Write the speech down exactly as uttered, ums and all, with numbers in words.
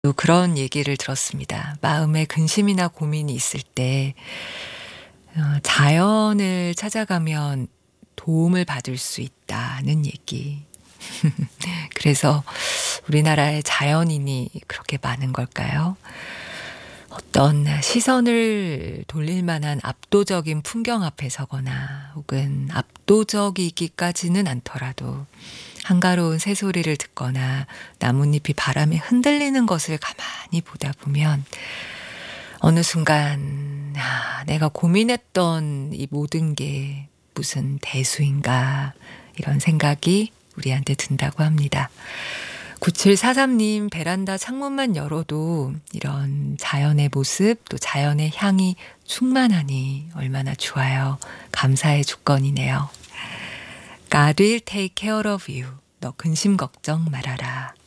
또 그런 얘기를 들었습니다. 마음에 근심이나 고민이 있을 때 어 자연을 찾아가면 도움을 받을 수 있다는 얘기. 그래서 우리나라에 자연인이 그렇게 많은 걸까요? 어떤 시선을 돌릴 만한 압도적인 풍경 앞에 서거나 혹은 압도적이기까지는 않더라도 한가로운 새소리를 듣거나 나뭇잎이 바람에 흔들리는 것을 가만히 보다 보면 어느 순간 '아 내가 고민했던 이 모든 게 무슨 대수인가.' 이런 생각이 우리한테 든다고 합니다. 구칠사삼 님 베란다 창문만 열어도 이런 자연의 모습 또 자연의 향이 충만하니 얼마나 좋아요. 감사의 조건이네요. God will take care of you. 너 근심 걱정 말아라.